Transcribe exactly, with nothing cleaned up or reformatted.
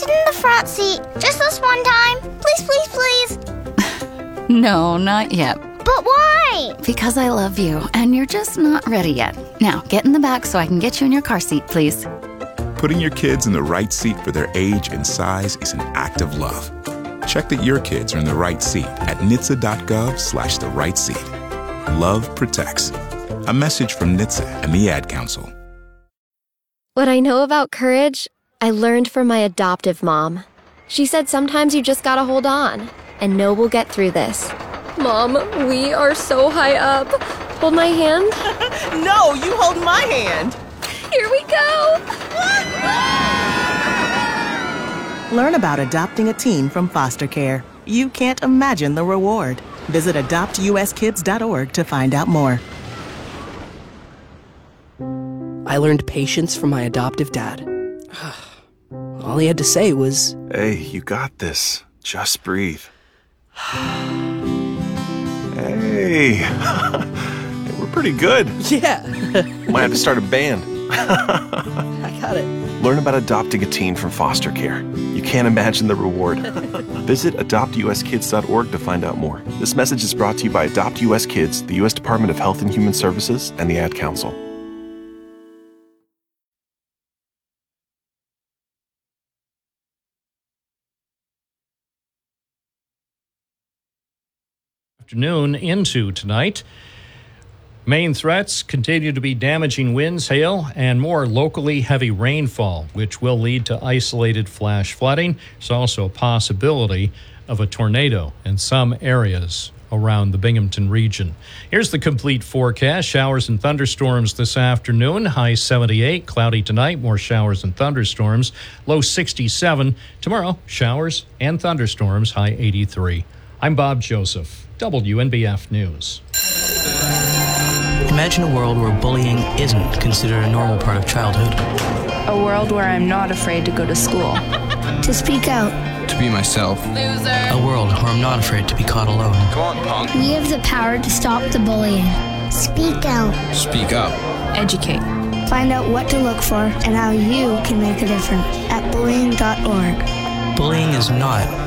sit in the front seat just this one time? Please, please, please. No, not yet. But why? Because I love you, and you're just not ready yet. Now, get in the back so I can get you in your car seat, please. Putting your kids in the right seat for their age and size is an act of love. Check that your kids are in the right seat at N H T S A dot gov slash the right seat. Love protects. A message from N H T S A and the Ad Council. What I know about courage, I learned from my adoptive mom. She said sometimes you just gotta hold on and know we'll get through this. Mom, we are so high up. Hold my hand. No, you hold my hand. Here we go. Learn about adopting a teen from foster care. You can't imagine the reward. Visit adopt U S kids dot org to find out more. I learned patience from my adoptive dad. All he had to say was, "Hey, you got this. Just breathe." Hey, we're pretty good. yeah, Might have to start a band. I got it. Learn about adopting a teen from foster care. You can't imagine the reward. Visit adopt U S kids dot org to find out more. This message is brought to you by Adopt U S Kids, the U S Department of Health and Human Services, and the Ad Council. Afternoon into tonight. Main threats continue to be damaging winds, hail, and more locally heavy rainfall, which will lead to isolated flash flooding. There's also a possibility of a tornado in some areas around the Binghamton region. Here's the complete forecast. Showers and thunderstorms this afternoon. High seventy-eight. Cloudy tonight. More showers and thunderstorms. Low sixty-seven. Tomorrow, showers and thunderstorms. High eighty-three. I'm Bob Joseph, W N B F News. Imagine a world where bullying isn't considered a normal part of childhood. A world where I'm not afraid to go to school. To speak out. To be myself. Loser. A world where I'm not afraid to be caught alone. Come on, punk. We have the power to stop the bullying. Speak out. Speak up. Educate. Find out what to look for and how you can make a difference at bullying dot org. Bullying is not